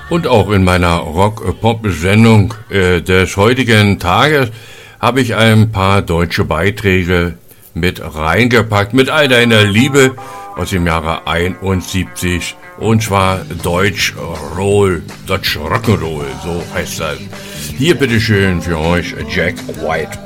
Und auch in meiner Rock-Pop-Sendung des heutigen Tages habe ich ein paar deutsche Beiträge mit reingepackt, mit all deiner Liebe aus dem Jahre 71, und zwar Deutsch Rock'n'Roll, so heißt das. Hier bitteschön für euch Jack White.